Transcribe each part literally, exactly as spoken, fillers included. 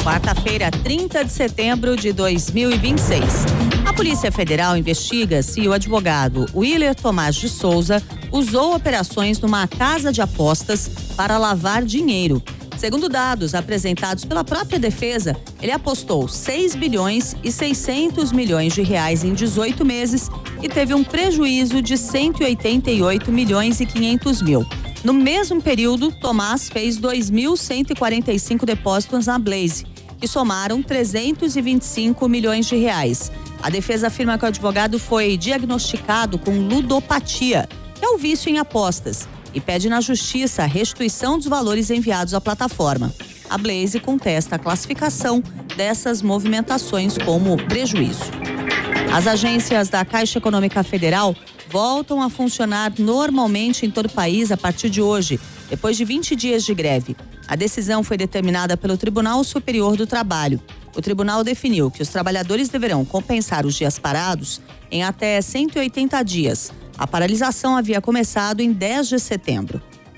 quarta-feira, trinta de setembro de dois mil e vinte e seis. A Polícia Federal investiga se o advogado Willer Tomás de Souza usou operações numa casa de apostas para lavar dinheiro. Segundo dados apresentados pela própria defesa, ele apostou seis bilhões e seiscentos milhões de reais em dezoito meses e teve um prejuízo de cento e oitenta e oito milhões e quinhentos mil. No mesmo período, Tomás fez dois mil cento e quarenta e cinco depósitos na Blaze, que somaram trezentos e vinte e cinco milhões de reais. A defesa afirma que o advogado foi diagnosticado com ludopatia, que é o vício em apostas, e pede na justiça a restituição dos valores enviados à plataforma. A Blaze contesta a classificação dessas movimentações como prejuízo. As agências da Caixa Econômica Federal voltam a funcionar normalmente em todo o país a partir de hoje, depois de vinte dias de greve. A decisão foi determinada pelo Tribunal Superior do Trabalho. O tribunal definiu que os trabalhadores deverão compensar os dias parados em até cento e oitenta dias. A paralisação havia começado em dez de setembro.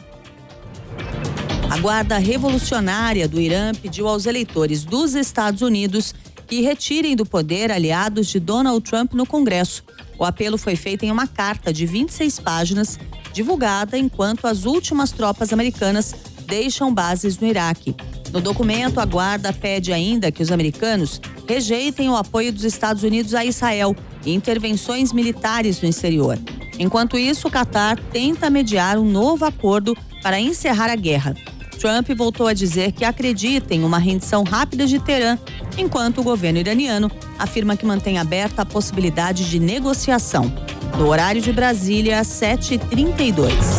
A Guarda Revolucionária do Irã pediu aos eleitores dos Estados Unidos que retirem do poder aliados de Donald Trump no Congresso. O apelo foi feito em uma carta de vinte e seis páginas, divulgada enquanto as últimas tropas americanas deixam bases no Iraque. No documento, a Guarda pede ainda que os americanos rejeitem o apoio dos Estados Unidos a Israel e intervenções militares no exterior. Enquanto isso, o Catar tenta mediar um novo acordo para encerrar a guerra. Trump voltou a dizer que acredita em uma rendição rápida de Teherã, enquanto o governo iraniano afirma que mantém aberta a possibilidade de negociação. No horário de Brasília, sete e trinta e dois.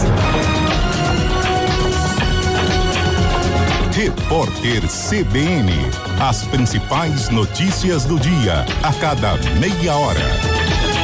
Repórter C B N. As principais notícias do dia, a cada meia hora.